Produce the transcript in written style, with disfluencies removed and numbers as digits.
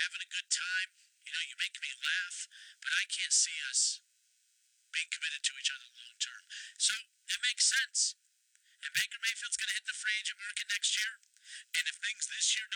having a good time. You know, you make me laugh, but I can't see us being committed to each other long term. So it makes sense. And Baker Mayfield's going to hit the free agent market next year. And if things this year